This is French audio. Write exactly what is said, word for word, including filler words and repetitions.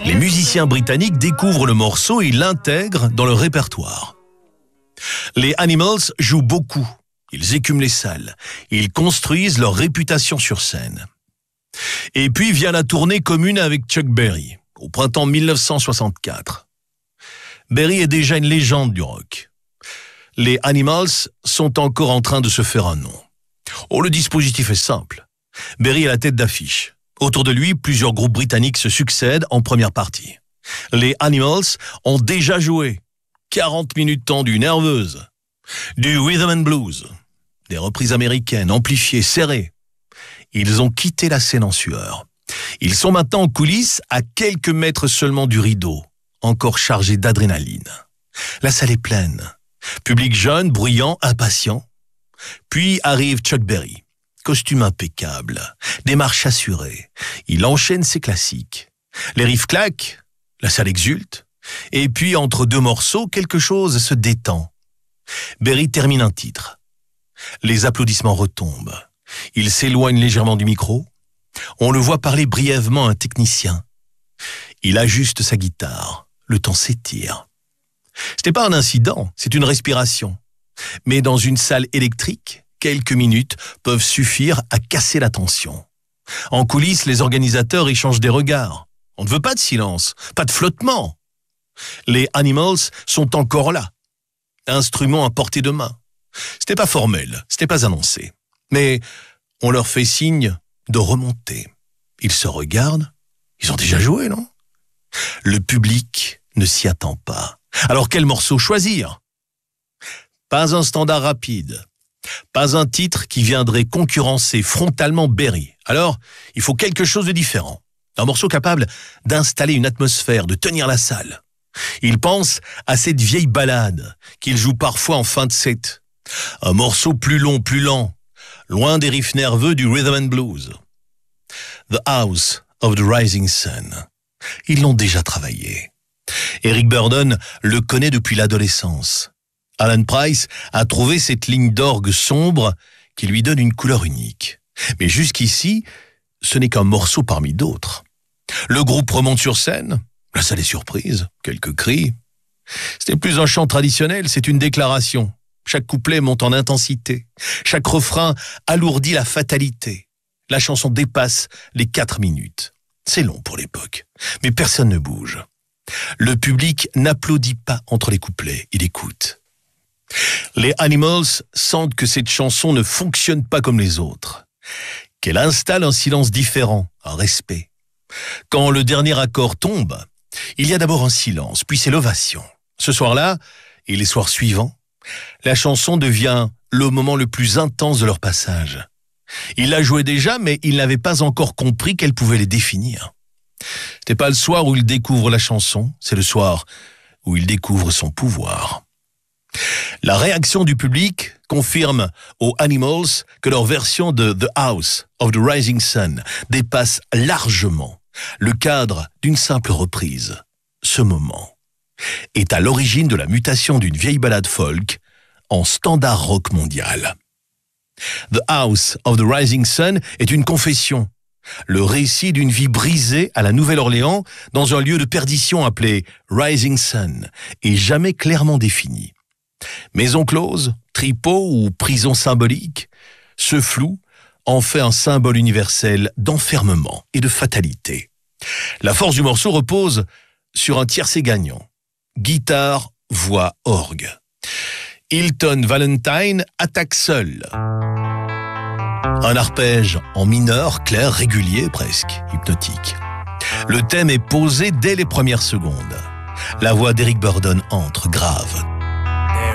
Les musiciens britanniques découvrent le morceau et l'intègrent dans leur répertoire. Les Animals jouent beaucoup, ils écument les salles, ils construisent leur réputation sur scène. Et puis vient la tournée commune avec Chuck Berry, au printemps mille neuf cent soixante-quatre. Berry est déjà une légende du rock. Les Animals sont encore en train de se faire un nom. Oh, le dispositif est simple. Berry est la tête d'affiche. Autour de lui, plusieurs groupes britanniques se succèdent en première partie. Les Animals ont déjà joué quarante minutes tendues, nerveuses, du rhythm and blues, des reprises américaines, amplifiées, serrées. Ils ont quitté la scène en sueur. Ils sont maintenant en coulisses, à quelques mètres seulement du rideau, encore chargés d'adrénaline. La salle est pleine. Public jeune, bruyant, impatient. Puis arrive Chuck Berry. Costume impeccable, démarche assurée. Il enchaîne ses classiques. Les riffs claquent, la salle exulte. Et puis, entre deux morceaux, quelque chose se détend. Berry termine un titre. Les applaudissements retombent. Il s'éloigne légèrement du micro. On le voit parler brièvement à un technicien. Il ajuste sa guitare. Le temps s'étire. Ce n'est pas un incident, c'est une respiration. Mais dans une salle électrique, quelques minutes peuvent suffire à casser la tension. En coulisses, les organisateurs échangent des regards. On ne veut pas de silence, pas de flottement. Les Animals sont encore là. Instruments à portée de main. C'était pas formel, c'était pas annoncé. Mais on leur fait signe de remonter. Ils se regardent. Ils ont déjà joué, non? Le public ne s'y attend pas. Alors quel morceau choisir? Pas un standard rapide. Pas un titre qui viendrait concurrencer frontalement Berry. Alors, il faut quelque chose de différent. Un morceau capable d'installer une atmosphère, de tenir la salle. Il pense à cette vieille ballade qu'il joue parfois en fin de set. Un morceau plus long, plus lent, loin des riffs nerveux du rhythm and blues. The House of the Rising Sun. Ils l'ont déjà travaillé. Eric Burdon le connaît depuis l'adolescence. Alan Price a trouvé cette ligne d'orgue sombre qui lui donne une couleur unique. Mais jusqu'ici, ce n'est qu'un morceau parmi d'autres. Le groupe remonte sur scène, la salle est surprise, quelques cris. Ce n'est plus un chant traditionnel, c'est une déclaration. Chaque couplet monte en intensité, chaque refrain alourdit la fatalité. La chanson dépasse les quatre minutes. C'est long pour l'époque, mais personne ne bouge. Le public n'applaudit pas entre les couplets, il écoute. Les Animals sentent que cette chanson ne fonctionne pas comme les autres, qu'elle installe un silence différent, un respect. Quand le dernier accord tombe, il y a d'abord un silence, puis c'est l'ovation. Ce soir-là, et les soirs suivants, la chanson devient le moment le plus intense de leur passage. Ils la jouaient déjà, mais ils n'avaient pas encore compris qu'elle pouvait les définir. Ce n'est pas le soir où ils découvrent la chanson, c'est le soir où ils découvrent son pouvoir. La réaction du public confirme aux Animals que leur version de The House of the Rising Sun dépasse largement le cadre d'une simple reprise. Ce moment est à l'origine de la mutation d'une vieille ballade folk en standard rock mondial. The House of the Rising Sun est une confession, le récit d'une vie brisée à la Nouvelle-Orléans dans un lieu de perdition appelé Rising Sun et jamais clairement défini. Maison close, tripot ou prison symbolique, ce flou en fait un symbole universel d'enfermement et de fatalité. La force du morceau repose sur un tiercé gagnant. Guitare, voix, orgue. Hilton Valentine attaque seul. Un arpège en mineur, clair, régulier presque, hypnotique. Le thème est posé dès les premières secondes. La voix d'Eric Burdon entre, grave,